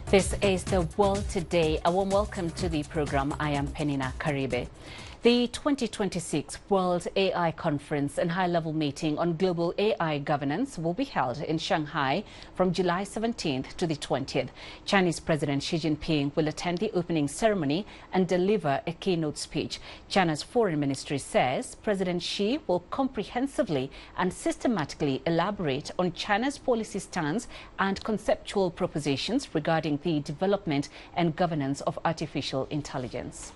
This is the World Today. A warm welcome to the program. I am Penina Karibe. The 2026 World AI Conference and high-level meeting on global AI governance will be held in Shanghai from July 17th to the 20th. Chinese President Xi Jinping will attend the opening ceremony and deliver a keynote speech. China's Foreign Ministry says President Xi will comprehensively and systematically elaborate on China's policy stance and conceptual propositions regarding the development and governance of artificial intelligence.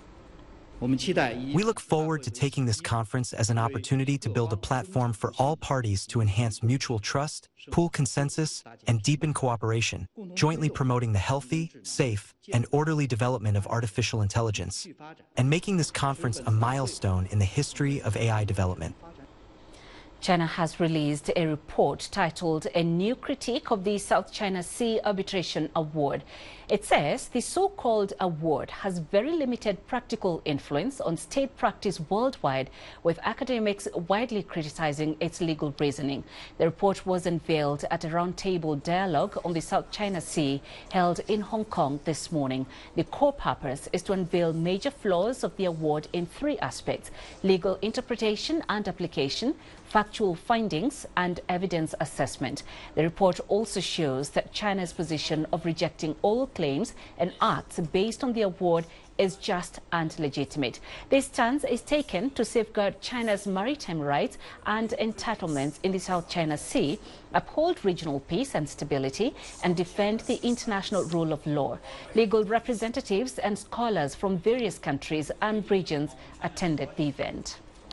We look forward to taking this conference as an opportunity to build a platform for all parties to enhance mutual trust, pool consensus, and deepen cooperation, jointly promoting the healthy, safe, and orderly development of artificial intelligence, and making this conference a milestone in the history of AI development. China has released a report titled A New Critique of the South China Sea Arbitration Award. It says the so-called award has very limited practical influence on state practice worldwide, with academics widely criticizing its legal reasoning. The report was unveiled at a roundtable dialogue on the South China Sea held in Hong Kong this morning. The core purpose is to unveil major flaws of the award in three aspects: legal interpretation and application, factual findings, and evidence assessment. The report also shows that China's position of rejecting all claims and acts based on the award is just and legitimate. This stance is taken to safeguard China's maritime rights and entitlements in the South China Sea, uphold regional peace and stability, and defend the international rule of law. Legal representatives and scholars from various countries and regions attended the event.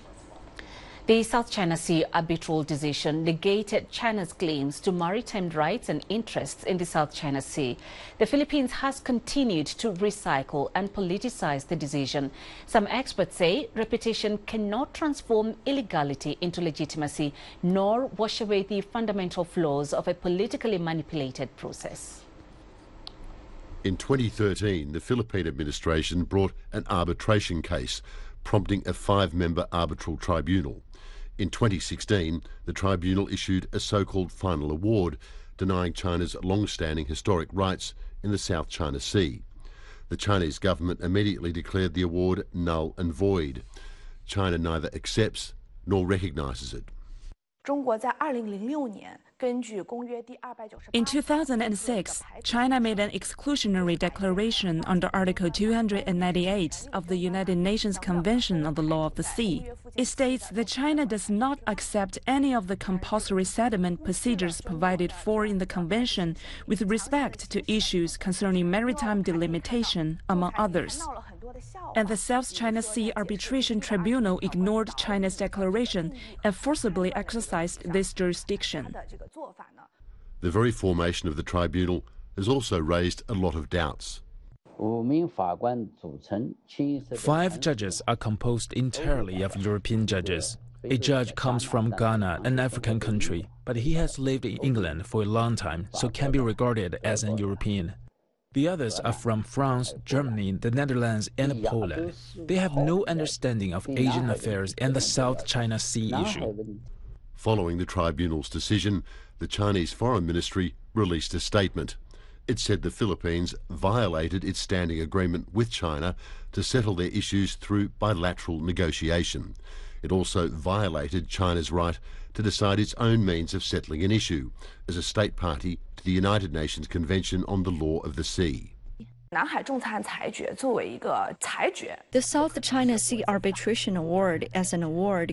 The South China Sea arbitral decision negated China's claims to maritime rights and interests in the South China Sea. The Philippines has continued to recycle and politicize the decision. Some experts say repetition cannot transform illegality into legitimacy, nor wash away the fundamental flaws of a politically manipulated process. In 2013, the Philippine administration brought an arbitration case, prompting a 5-member arbitral tribunal. In 2016, the tribunal issued a so-called final award, denying China's long-standing historic rights in the South China Sea. The Chinese government immediately declared the award null and void. China neither accepts nor recognises it. In 2006, China made an exclusionary declaration under Article 298 of the United Nations Convention on the Law of the Sea. It states that China does not accept any of the compulsory settlement procedures provided for in the Convention with respect to issues concerning maritime delimitation, among others. And the South China Sea Arbitration Tribunal ignored China's declaration and forcibly exercised this jurisdiction. The very formation of the tribunal has also raised a lot of doubts. 5 judges are composed entirely of European judges. A judge comes from Ghana, an African country, but he has lived in England for a long time, so can be regarded as an European. The others are from France, Germany, the Netherlands, and Poland. They have no understanding of Asian affairs and the South China Sea issue. Following the tribunal's decision, the Chinese Foreign Ministry released a statement. It said the Philippines violated its standing agreement with China to settle their issues through bilateral negotiation. It also violated China's right to decide its own means of settling an issue as a state party to the United Nations Convention on the Law of the Sea. The South China Sea Arbitration Award as an award